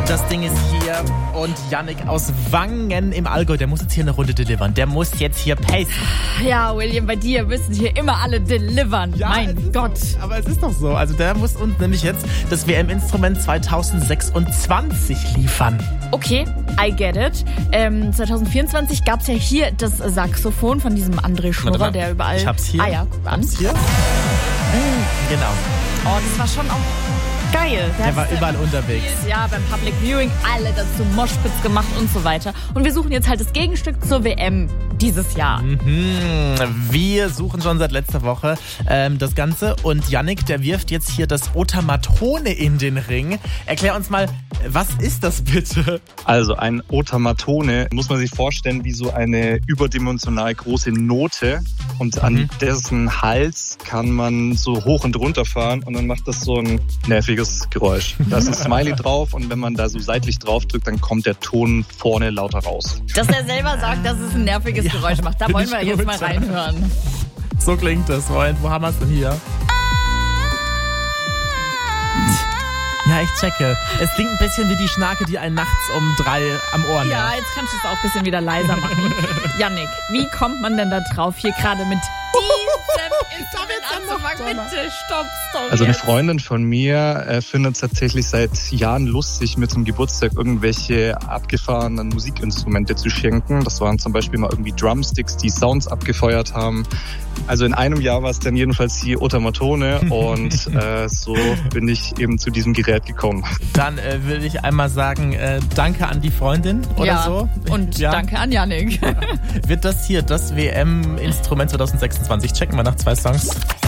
Das Ding ist hier und Yannick aus Wangen im Allgäu, der muss jetzt hier eine Runde delivern. Der muss jetzt hier pacen. Ja, William, bei dir müssen hier immer alle delivern. Ja, mein Gott. Aber es ist doch so. Also der muss uns nämlich jetzt das WM-Instrument 2026 liefern. Okay, I get it. 2024 gab es ja hier das Saxophon von diesem André Schnurrer, der überall... Ich hab's hier. Ah ja, guck an. Hier? Genau. Oh, das war schon auch geil. Der war überall unterwegs. Ja, beim Public Viewing alle dazu Moshpits gemacht und so weiter. Und wir suchen jetzt halt das Gegenstück zur WM dieses Jahr. Wir suchen schon seit letzter Woche das Ganze. Und Yannick, der wirft jetzt hier das Otamatone in den Ring. Erklär uns mal, was ist das bitte? Also ein Otamatone muss man sich vorstellen wie so eine überdimensional große Note. Und an dessen Hals kann man so hoch und runter fahren und dann macht das so ein nerviges Geräusch. Da ist ein Smiley drauf und wenn man da so seitlich drauf drückt, dann kommt der Ton vorne lauter raus. Dass er selber sagt, dass es ein nerviges Geräusch macht. Da wollen wir jetzt mal reinhören. So klingt das. Moment, wo haben wir es denn hier? Ja, ich checke. Es klingt ein bisschen wie die Schnarke, die einen nachts um 3 am Ohr nervt. Ja, jetzt kannst du es auch ein bisschen wieder leiser machen. Yannick, wie kommt man denn da drauf, hier gerade mit diesem Instrument anzufangen? Bitte, stopp. Also eine Freundin von mir findet es tatsächlich seit Jahren lustig, mir zum Geburtstag irgendwelche abgefahrenen Musikinstrumente zu schenken. Das waren zum Beispiel mal irgendwie Drumsticks, die Sounds abgefeuert haben. Also in einem Jahr war es dann jedenfalls die Otamatone und so bin ich eben zu diesem Gerät gekommen. Dann will ich einmal sagen, danke an die Freundin oder so. Und danke an Yannick. Wird das hier das WM-Instrument 2026? Checken wir nach 2 Songs.